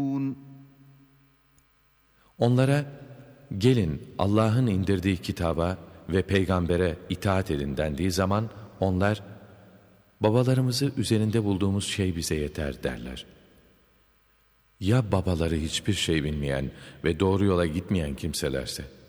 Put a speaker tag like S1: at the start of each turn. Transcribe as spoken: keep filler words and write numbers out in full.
S1: Onlara gelin Allah'ın indirdiği kitaba ve peygambere itaat edin dendiği zaman onlar babalarımızı üzerinde bulduğumuz şey bize yeter derler. Ya babaları hiçbir şey bilmeyen ve doğru yola gitmeyen kimselerse?